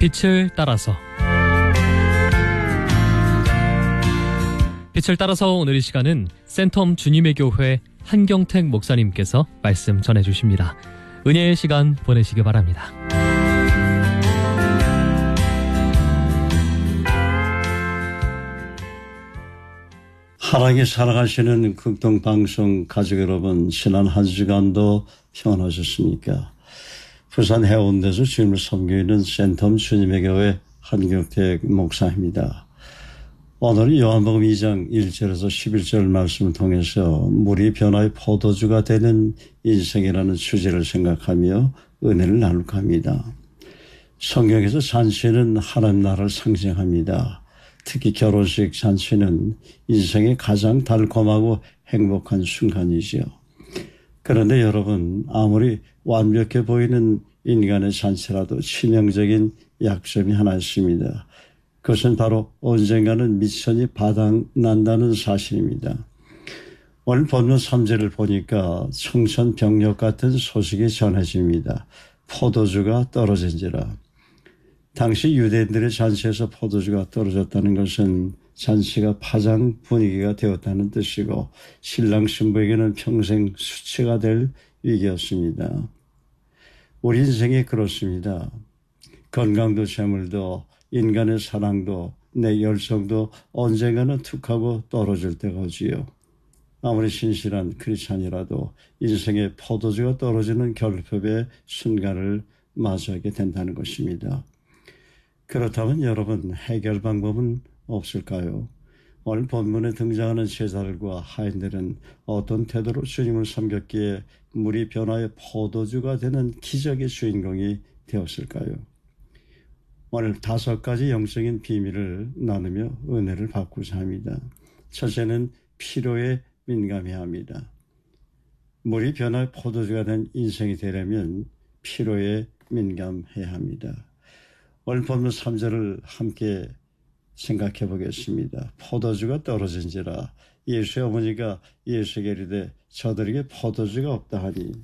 빛을 따라서. 빛을 따라서 오늘 이 시간은 센텀 주님의 교회 한경택 목사님께서 말씀 전해주십니다. 은혜의 시간 보내시기 바랍니다. 사랑에 살아가시는 극동방송 가족 여러분, 지난 한 주간도 평안하셨습니까? 부산 해운대에서 주님을 섬기고 있는 센텀 주님의 교회 한경택 목사입니다. 오늘은 요한복음 2장 1절에서 11절 말씀을 통해서 물이 변화의 포도주가 되는 인생이라는 주제를 생각하며 은혜를 나눌까 합니다. 성경에서 잔치는 하나님 나라를 상징합니다. 특히 결혼식 잔치는 인생의 가장 달콤하고 행복한 순간이지요. 그런데 여러분, 아무리 완벽해 보이는 인간의 잔치라도 치명적인 약점이 하나 있습니다. 그것은 바로 언젠가는 미천이 바닥난다는 사실입니다. 오늘 본문 3절을 보니까 청천벽력 같은 소식이 전해집니다. 포도주가 떨어진지라. 당시 유대인들의 잔치에서 포도주가 떨어졌다는 것은 잔치가 파장 분위기가 되었다는 뜻이고 신랑 신부에게는 평생 수치가 될 위기였습니다. 우리 인생이 그렇습니다. 건강도 재물도 인간의 사랑도 내 열정도 언젠가는 툭하고 떨어질 때가 오지요. 아무리 신실한 크리스찬이라도 인생의 포도주가 떨어지는 결핍의 순간을 맞이하게 된다는 것입니다. 그렇다면 여러분, 해결 방법은 없을까요? 오늘 본문에 등장하는 제자들과 하인들은 어떤 태도로 주님을 섬겼기에 물이 변화의 포도주가 되는 기적의 주인공이 되었을까요? 오늘 5가지 영적인 비밀을 나누며 은혜를 받고자 합니다. 첫째는 필요에 민감해야 합니다. 물이 변화의 포도주가 된 인생이 되려면 필요에 민감해야 합니다. 오늘 본문 3절을 함께 생각해 보겠습니다. 포도주가 떨어진지라. 예수의 어머니가 예수에게 이르되 저들에게 포도주가 없다 하니.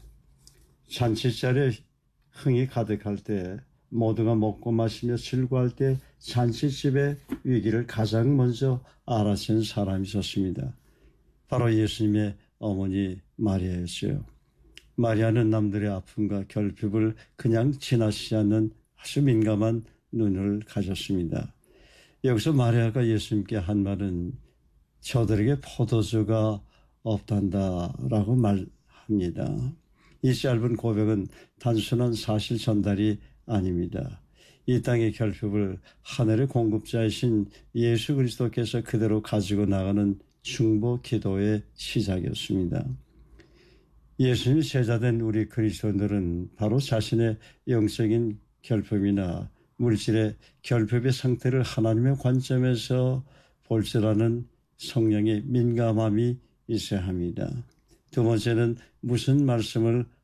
잔치자리에 흥이 가득할 때, 모두가 먹고 마시며 즐거워할 때 잔치집의 위기를 가장 먼저 알아챈 사람이 있었습니다. 바로 예수님의 어머니 마리아였어요. 마리아는 남들의 아픔과 결핍을 그냥 지나치지 않는 아주 민감한 눈을 가졌습니다. 여기서 마리아가 예수님께 한 말은 저들에게 포도주가 없단다라고 말합니다. 이 짧은 고백은 단순한 사실 전달이 아닙니다. 이 땅의 결핍을 하늘의 공급자이신 예수 그리스도께서 그대로 가지고 나가는 중보 기도의 시작이었습니다. 예수님이 제자된 우리 그리스도인들은 바로 자신의 영적인 결핍이나 물질의 결핍의 상태를 하나님의 관점에서 볼 줄 아는 성령의 민감함이 있어야 합니다. 두 번째는 무슨 말씀을